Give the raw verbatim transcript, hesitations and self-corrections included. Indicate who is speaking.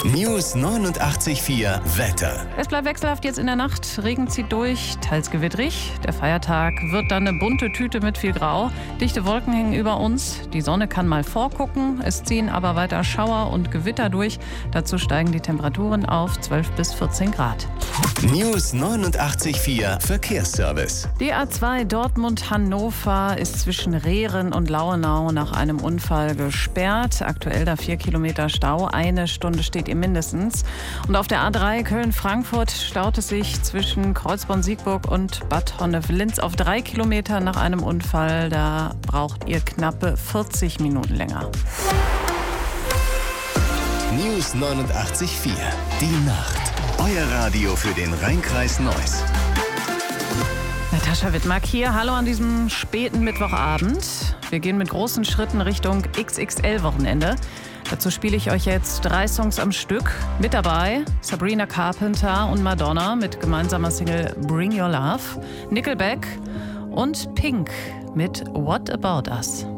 Speaker 1: News neunundachtzig Komma vier Wetter.
Speaker 2: Es bleibt wechselhaft jetzt in der Nacht. Regen zieht durch, teils gewittrig. Der Feiertag wird dann eine bunte Tüte mit viel Grau. Dichte Wolken hängen über uns. Die Sonne kann mal vorgucken. Es ziehen aber weiter Schauer und Gewitter durch. Dazu steigen die Temperaturen auf zwölf bis vierzehn Grad.
Speaker 1: News neunundachtzig Komma vier Verkehrsservice.
Speaker 2: Die A zwei Dortmund-Hannover ist zwischen Rehren und Lauenau nach einem Unfall gesperrt. Aktuell da vier Kilometer Stau. Eine Stunde steht ihr mindestens. Und auf der A drei Köln-Frankfurt staut es sich zwischen Kreuzborn-Siegburg und Bad Honnef-Linz auf drei Kilometer nach einem Unfall. Da braucht ihr knappe vierzig Minuten länger.
Speaker 1: News neunundachtzig Komma vier. Die Nacht. Euer Radio für den Rhein-Kreis Neuss.
Speaker 2: Natascha Wittmark hier. Hallo an diesem späten Mittwochabend. Wir gehen mit großen Schritten Richtung X X L-Wochenende. Dazu spiele ich euch jetzt drei Songs am Stück. Mit dabei Sabrina Carpenter und Madonna mit gemeinsamer Single Bring Your Love, Nickelback und Pink mit What About Us.